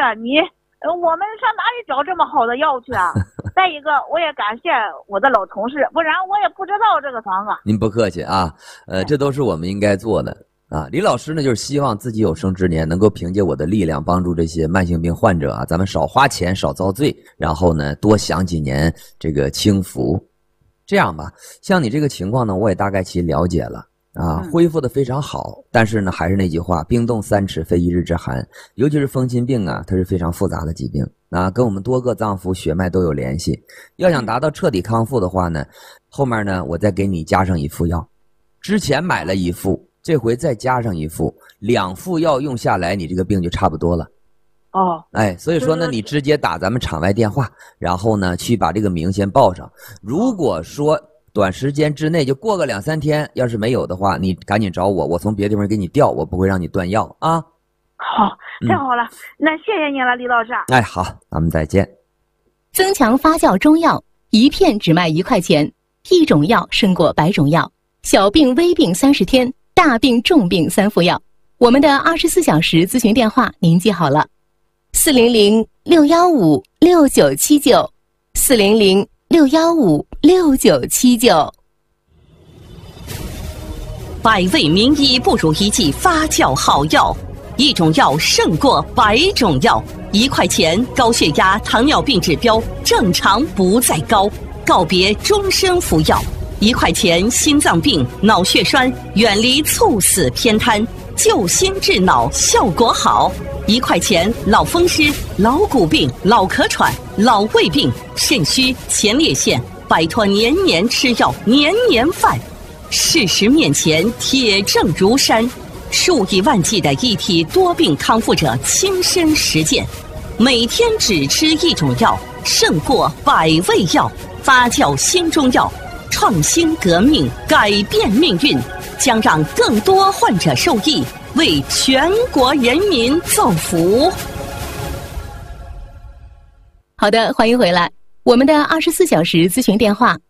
我们上哪里找这么好的药去啊？再一个，我也感谢我的老同事，不然我也不知道这个房啊。 您不客气啊，这都是我们应该做的啊。李老师呢，就是希望自己有生之年能够凭借我的力量，帮助这些慢性病患者啊，咱们少花钱，少遭罪，然后呢，多享几年这个清福。这样吧，像你这个情况呢，我也大概其了解了。恢复的非常好，但是呢，还是那句话，冰冻三尺非一日之寒。尤其是风湿病啊，它是非常复杂的疾病跟我们多个脏腑血脉都有联系。要想达到彻底康复的话呢，后面呢，我再给你加上一副药。之前买了一副，这回再加上一副，2副药用下来，你这个病就差不多了。所以说呢，你直接打咱们场外电话，然后呢，去把这个名先报上。如果说短时间之内就过个2-3天，要是没有的话，你赶紧找我，我从别的地方给你调，我不会让你断药啊。 好，太好了，那谢谢你了，李老师。 好，咱们再见。 增强发酵中药，一片只卖1块钱，一种药胜过100种药。小病微病30天，大病重病3副药。我们的24小时咨询电话您记好了，400-615-6979，400-615-6979。 百味名医不如一剂发酵好药，一种药胜过100种药。1块钱，高血压、糖尿病指标正常不再高，告别终身服药。1块钱，心脏病、脑血栓远离猝死偏瘫，救心治脑效果好。1块钱，老风湿、老骨病、老咳喘、老胃病、肾虚、前列腺，摆脱年年吃药、年年犯。事实面前，铁证如山，数以万计的一体多病康复者亲身实践，每天只吃一种药，胜过100味药。发酵新中药，创新革命，改变命运，将让更多患者受益，为全国人民造福。 好的，欢迎回来。我们的24小时咨询电话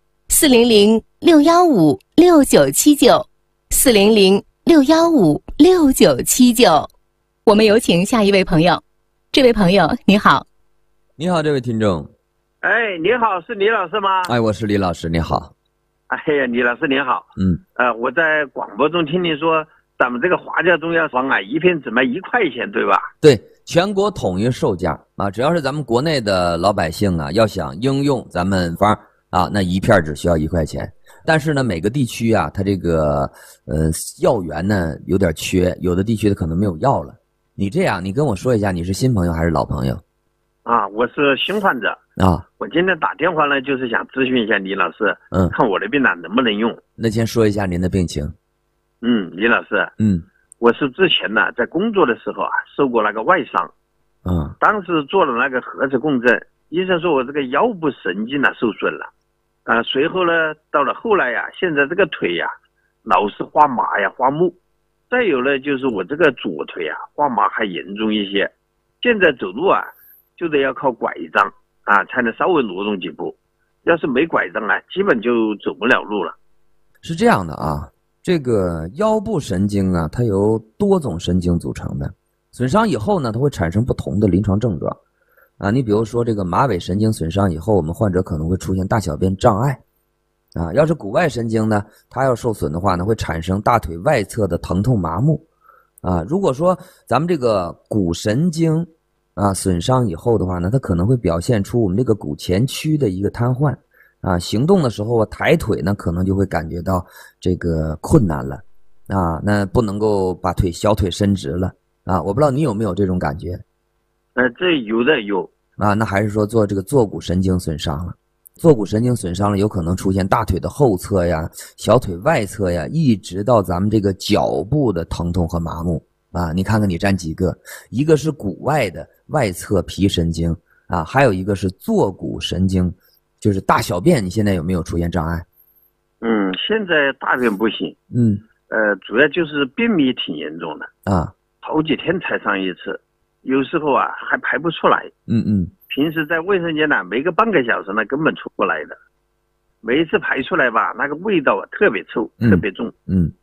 ：400-615-6979，400-615-6979。我们有请下一位朋友。这位朋友，你好。 你好，这位听众。 你好，是李老师吗？ 我是李老师，你好。 李老师你好。我在广播中听你说，咱们这个花椒中药方一片只卖1块钱，对吧？ 对，全国统一售价只要是咱们国内的老百姓要想应用咱们方那一片只需要1块钱。但是呢，每个地区它这个药源呢有点缺，有的地区可能没有药了。你这样，你跟我说一下，你是新朋友还是老朋友？ 我是新患者我今天打电话呢，就是想咨询一下李老师，看我的病能不能用。 那先说一下您的病情。 李老师，我是之前呢在工作的时候受过那个外伤，当时做了那个核磁共振，医生说我这个腰部神经受损了，随后呢到了后来现在这个腿老是发麻发木，再有呢就是我这个左腿发麻还严重一些，现在走路就得要靠拐杖才能稍微挪动几步，要是没拐杖基本就走不了路了。 是这样的这个腰部神经它由多种神经组成的，损伤以后呢，它会产生不同的临床症状你比如说这个马尾神经损伤以后，我们患者可能会出现大小便障碍要是骨外神经呢，它要受损的话呢，会产生大腿外侧的疼痛麻木如果说咱们这个骨神经损伤以后的话呢，它可能会表现出我们这个骨前区的一个瘫痪行动的时候抬腿呢可能就会感觉到这个困难了那不能够把小腿伸直了我不知道你有没有这种感觉。 这有的有那还是说做这个坐骨神经损伤了。坐骨神经损伤了，有可能出现大腿的后侧小腿外侧一直到咱们这个脚部的疼痛和麻木你看看你占几个，一个是骨外的外侧皮神经还有一个是坐骨神经，就是大小便，你现在有没有出现障碍？ 现在大便不行主要就是便秘挺严重的好几天才上一次，有时候还排不出来平时在卫生间没个半个小时根本出不来的，每一次排出来那个味道特别臭特别重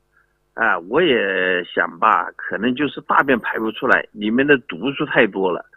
我也想可能就是大便排不出来，里面的毒素太多了，